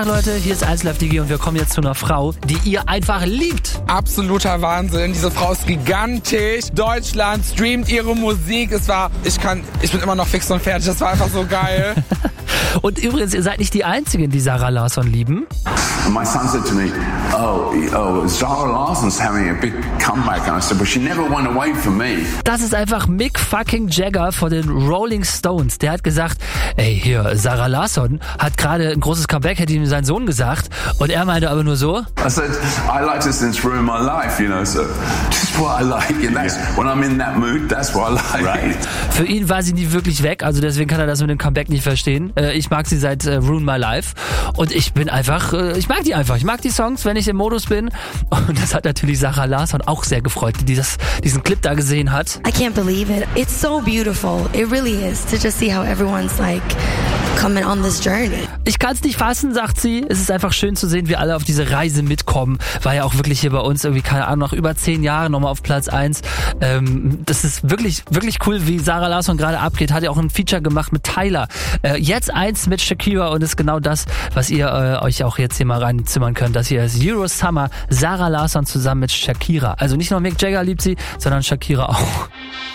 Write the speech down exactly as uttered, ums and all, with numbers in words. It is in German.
Leute, hier ist eins Live Digi und wir kommen jetzt zu einer Frau, die ihr einfach liebt. Absoluter Wahnsinn. Diese Frau ist gigantisch. Deutschland streamt ihre Musik. Es war, ich kann, ich bin immer noch fix und fertig. Das war einfach so geil. Und übrigens, ihr seid nicht die Einzigen, die Sarah Larsson lieben. And my son said to me, oh, oh, Zara Larsson's having a big comeback. And I said, but she never went away from me. Das ist einfach Mick fucking Jagger von den Rolling Stones. Der hat gesagt, ey, hier, Sarah Larsson hat gerade ein großes Comeback, hätte ihm sein Sohn gesagt. Und er meinte aber nur so. I said, I like to since ruin my life, you know, so just what I like. And that's, when I'm in that mood, that's what I like. Right. Für ihn war sie nie wirklich weg, also deswegen kann er das mit dem Comeback nicht verstehen. Ich mag sie seit äh, Ruin My Life und ich bin einfach, äh, ich mag die einfach. Ich mag die Songs, wenn ich im Modus bin. Und das hat natürlich Sarah Larsson auch sehr gefreut, die das, diesen Clip da gesehen hat. I can't believe it. It's so beautiful. It really is. To just see how everyone's like coming on this journey. Ich kann es nicht fassen, sagt sie. Es ist einfach schön zu sehen, wie alle auf diese Reise mitkommen. War ja auch wirklich hier bei uns irgendwie, keine Ahnung, nach über zehn Jahren nochmal auf Platz eins. Ähm, das ist wirklich, wirklich cool, wie Sarah Larsson gerade abgeht. Hat ja auch ein Feature gemacht mit Tyler. Äh, jetzt eins mit Shakira und ist genau das, was ihr äh, euch auch jetzt hier mal reinzimmern könnt. Das hier ist Euro Summer, Sarah Larsson zusammen mit Shakira. Also nicht nur Mick Jagger liebt sie, sondern Shakira auch.